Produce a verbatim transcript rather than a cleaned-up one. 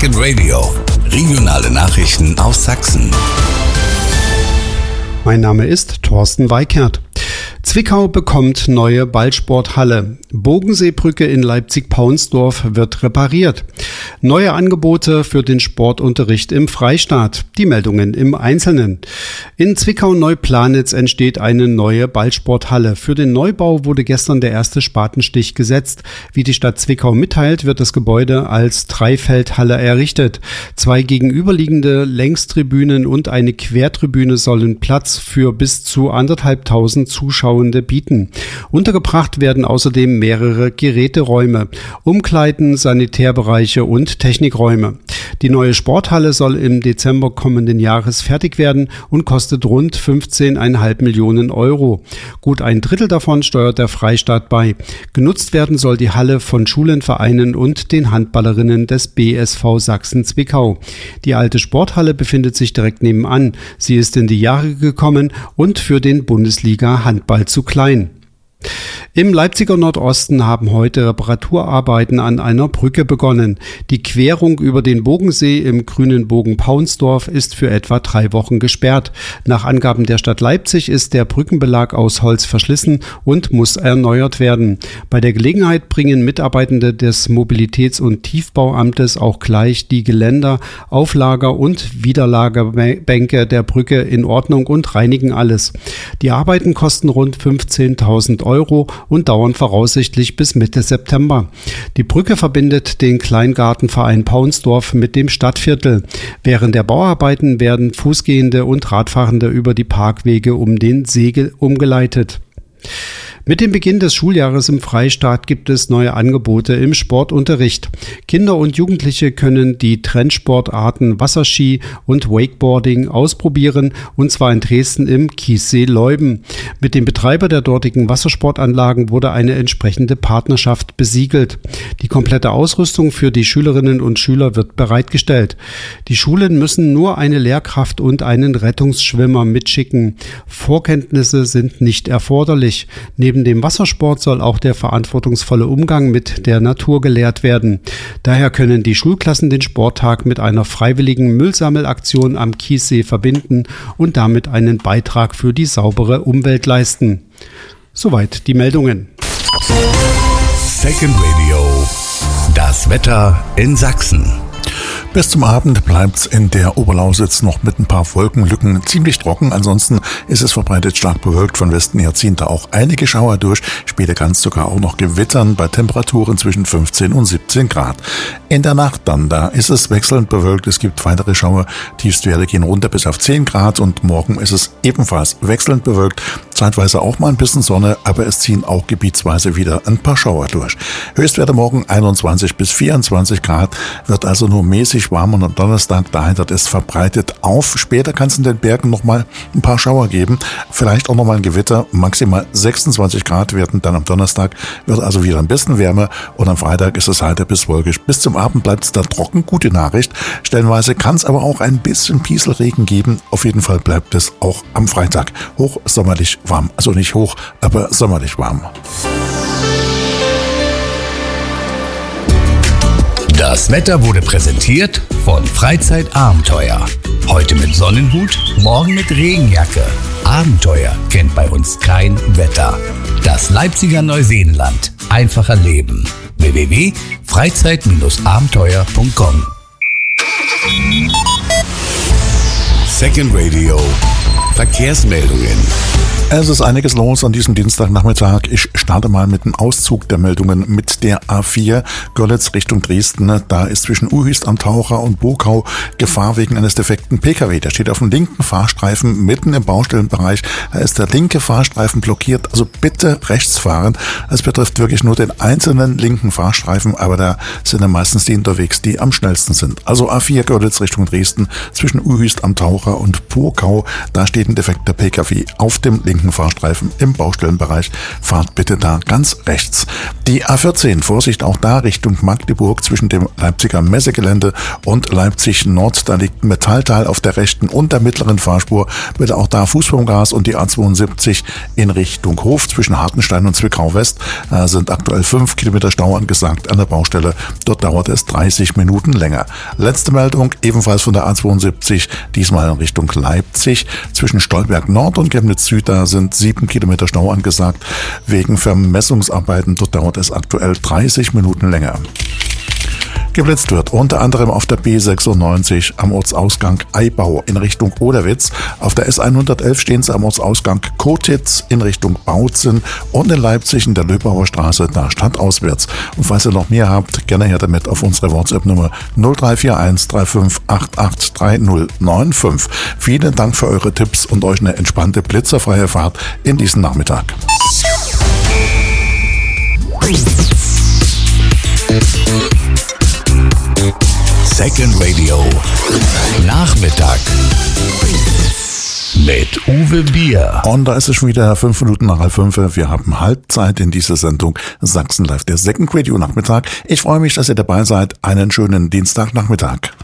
Second Radio. Regionale Nachrichten aus Sachsen. Mein Name ist Thorsten Weikert. Zwickau bekommt neue Ballsporthalle. Bogenseebrücke in Leipzig-Paunsdorf wird repariert. Neue Angebote für den Sportunterricht im Freistaat. Die Meldungen im Einzelnen. In Zwickau-Neuplanitz entsteht eine neue Ballsporthalle. Für den Neubau wurde gestern der erste Spatenstich gesetzt. Wie die Stadt Zwickau mitteilt, wird das Gebäude als Dreifeldhalle errichtet. Zwei gegenüberliegende Längstribünen und eine Quertribüne sollen Platz für bis zu anderthalbtausend Zuschauende bieten. Untergebracht werden außerdem mehrere Geräteräume, Umkleiden, Sanitärbereiche und Technikräume. Die neue Sporthalle soll im Dezember kommenden Jahres fertig werden und kostet rund fünfzehn Komma fünf Millionen Euro. Gut ein Drittel davon steuert der Freistaat bei. Genutzt werden soll die Halle von Schulen, Vereinen und den Handballerinnen des B S V Sachsen-Zwickau. Die alte Sporthalle befindet sich direkt nebenan. Sie ist in die Jahre gekommen und für den Bundesliga-Handball zu klein. Im Leipziger Nordosten haben heute Reparaturarbeiten an einer Brücke begonnen. Die Querung über den Bogensee im grünen Bogen Paunsdorf ist für etwa drei Wochen gesperrt. Nach Angaben der Stadt Leipzig ist der Brückenbelag aus Holz verschlissen und muss erneuert werden. Bei der Gelegenheit bringen Mitarbeitende des Mobilitäts- und Tiefbauamtes auch gleich die Geländer, Auflager- und Widerlagerbänke der Brücke in Ordnung und reinigen alles. Die Arbeiten kosten rund fünfzehntausend Euro und dauern voraussichtlich bis Mitte September. Die Brücke verbindet den Kleingartenverein Paunsdorf mit dem Stadtviertel. Während der Bauarbeiten werden Fußgehende und Radfahrende über die Parkwege um den See umgeleitet. Mit dem Beginn des Schuljahres im Freistaat gibt es neue Angebote im Sportunterricht. Kinder und Jugendliche können die Trendsportarten Wasserski und Wakeboarding ausprobieren, und zwar in Dresden im Kiessee Leuben. Mit dem Betreiber der dortigen Wassersportanlagen wurde eine entsprechende Partnerschaft besiegelt. Die komplette Ausrüstung für die Schülerinnen und Schüler wird bereitgestellt. Die Schulen müssen nur eine Lehrkraft und einen Rettungsschwimmer mitschicken. Vorkenntnisse sind nicht erforderlich. Neben dem Wassersport soll auch der verantwortungsvolle Umgang mit der Natur gelehrt werden. Daher können die Schulklassen den Sporttag mit einer freiwilligen Müllsammelaktion am Kiessee verbinden und damit einen Beitrag für die saubere Umwelt leisten. Soweit die Meldungen. Second Radio. Das Wetter in Sachsen. Bis zum Abend bleibt's in der Oberlausitz noch mit ein paar Wolkenlücken ziemlich trocken. Ansonsten ist es verbreitet stark bewölkt. Von Westen her ziehen da auch einige Schauer durch. Später kann es sogar auch noch gewittern bei Temperaturen zwischen fünfzehn und siebzehn Grad. In der Nacht dann, da ist es wechselnd bewölkt. Es gibt weitere Schauer. Tiefstwerte gehen runter bis auf zehn Grad und morgen ist es ebenfalls wechselnd bewölkt. Zeitweise auch mal ein bisschen Sonne, aber es ziehen auch gebietsweise wieder ein paar Schauer durch. Höchstwerte morgen einundzwanzig bis vierundzwanzig Grad, wird also nur mäßig warm und am Donnerstag, da heitert es verbreitet auf. Später kann es in den Bergen noch mal ein paar Schauer geben, vielleicht auch noch mal ein Gewitter. Maximal sechsundzwanzig Grad werden dann am Donnerstag, wird also wieder ein bisschen wärmer und am Freitag ist es heiter bis wolkig. Bis zum Abend bleibt es dann trocken, gute Nachricht. Stellenweise kann es aber auch ein bisschen Pieselregen geben. Auf jeden Fall bleibt es auch am Freitag hochsommerlich warm. Also nicht hoch, aber sommerlich warm. Das Wetter wurde präsentiert von Freizeitabenteuer. Heute mit Sonnenhut, morgen mit Regenjacke. Abenteuer kennt bei uns kein Wetter. Das Leipziger Neuseenland. Einfacher Leben. w w w punkt freizeit abenteuer punkt com. Second Radio. Verkehrsmeldungen. Es ist einiges los an diesem Dienstagnachmittag. Ich starte mal mit einem Auszug der Meldungen mit der A vier Görlitz Richtung Dresden. Da ist zwischen Uhüst am Taucher und Bokau Gefahr wegen eines defekten P K W. Der steht auf dem linken Fahrstreifen mitten im Baustellenbereich. Da ist der linke Fahrstreifen blockiert. Also bitte rechts fahren. Es betrifft wirklich nur den einzelnen linken Fahrstreifen, aber da sind dann meistens die unterwegs, die am schnellsten sind. Also A vier Görlitz Richtung Dresden zwischen Uhüst am Taucher und Bokau. Da steht ein defekter P K W auf dem linken linken Fahrstreifen im Baustellenbereich. Fahrt bitte da ganz rechts. Die A vierzehn, Vorsicht auch da Richtung Magdeburg zwischen dem Leipziger Messegelände und Leipzig Nord. Da liegt ein Metallteil auf der rechten und der mittleren Fahrspur. Bitte auch da Fuß vom Gas. Und die A zweiundsiebzig in Richtung Hof zwischen Hartenstein und Zwickau West äh, sind aktuell fünf Kilometer Stau angesagt an der Baustelle. Dort dauert es dreißig Minuten länger. Letzte Meldung, ebenfalls von der A zweiundsiebzig, diesmal in Richtung Leipzig. Zwischen Stolberg Nord und Chemnitz Süd, da sind sieben Kilometer Stau angesagt. Wegen Vermessungsarbeiten, dort dauert es aktuell dreißig Minuten länger. Geblitzt wird unter anderem auf der B sechsundneunzig am Ortsausgang Eibau in Richtung Oderwitz. Auf der S hundertelf stehen sie am Ortsausgang Kotitz in Richtung Bautzen und in Leipzig in der Löbauer Straße, da stadtauswärts. Und falls ihr noch mehr habt, gerne her damit auf unsere WhatsApp-Nummer null drei vier eins drei fünf acht acht drei null neun fünf. Vielen Dank für eure Tipps und euch eine entspannte blitzerfreie Fahrt in diesen Nachmittag. Second Radio Nachmittag mit Uwe Bier. Und da ist es schon wieder fünf Minuten nach halb fünf. Wir haben Halbzeit in dieser Sendung Sachsen Live, der Second Radio Nachmittag. Ich freue mich, dass ihr dabei seid. Einen schönen Dienstagnachmittag.